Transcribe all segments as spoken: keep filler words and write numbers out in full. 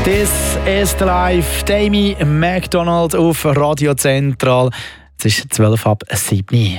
This is the Life. Amy McDonald auf Radio Zentral. Es ist zwölf ab sieben.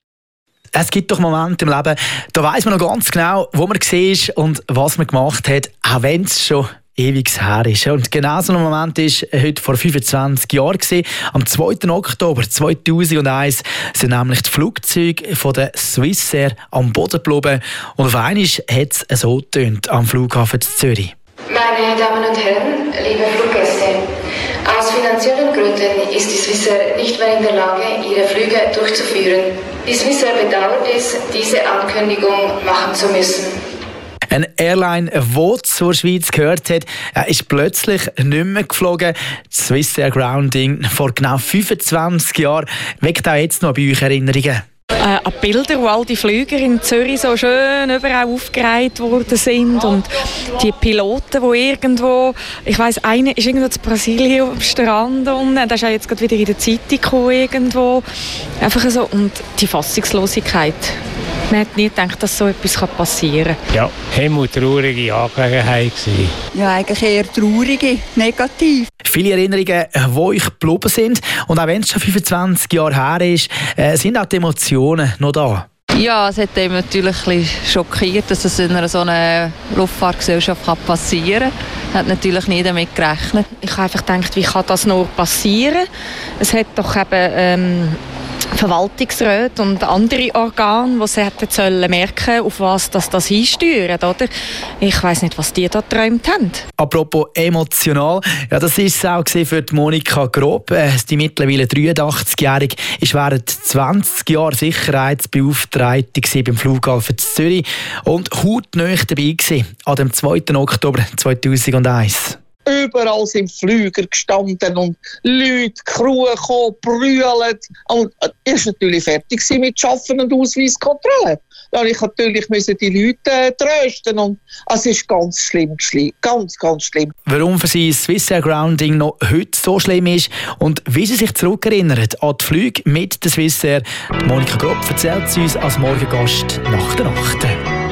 Es gibt doch Momente im Leben, da weiss man noch ganz genau, wo man war und was man gemacht hat, auch wenn es schon ewig her ist. Und genau so ein Moment war heute vor fünfundzwanzig Jahren. Am zweiten Oktober zweitausendeins sind nämlich die Flugzeuge von der Swissair am Boden geblieben. Und auf einmal hat es so getönt am Flughafen Zürich. Meine Damen und Herren, liebe Fluggäste, aus finanziellen Gründen ist die Swissair nicht mehr in der Lage, ihre Flüge durchzuführen. Die Swissair bedauert es, diese Ankündigung machen zu müssen. Eine Airline, die zur Schweiz gehört hat, ist plötzlich nicht mehr geflogen. Das Swissair Grounding vor genau fünfundzwanzig Jahren weckt auch jetzt noch bei euch Erinnerungen. Äh, an Bilder, wo all die Flüger in Zürich so schön überall aufgereiht worden sind und die Piloten, die irgendwo, ich weiss, einer ist irgendwo in Brasilien am Strand und der ist ja jetzt gerade wieder in der Zeitung gekommen, irgendwo. Einfach so, und die Fassungslosigkeit. Man hat nie gedacht, dass so etwas passieren kann. Ja, himmeltraurige Angelegenheit gewesen. Ja, eigentlich eher traurige, negativ. Viele Erinnerungen, die euch geblieben sind. Und auch wenn es schon fünfundzwanzig Jahre her ist, äh, sind auch die Emotionen noch da. Ja, es hat mich natürlich ein bisschen schockiert, dass es in einer so einer Luftfahrtgesellschaft passieren kann. Hat natürlich nie damit gerechnet. Ich habe einfach gedacht, wie kann das nur passieren? Es hat doch eben ähm, Verwaltungsräte und andere Organe, die sie hätten sollen merken, auf was das, das einsteuert, oder? Ich weiss nicht, was die da geträumt haben. Apropos emotional, ja, das war es auch für die Monika Grob. Die mittlerweile dreiundachtzig-Jährige ist während zwanzig Jahren Sicherheitsbeauftragte beim Flughafen Zürich und hautnah dabei gewesen, an dem zweiten Oktober zweitausendeins. Überall sind Flüger gestanden und Leute, Crew gekommen, brüllen. Und ich war natürlich fertig mit Schaffen und Ausweiskontrolle. Dann ich natürlich müssen die Leute äh, trösten und es ist ganz schlimm, schlimm, ganz, ganz schlimm. Warum für sie das Swissair Grounding noch heute so schlimm ist und wie sie sich zurückerinnern an die Flüge mit der Swissair, Monika Grob erzählt sie uns als Morgengast nach der Nacht.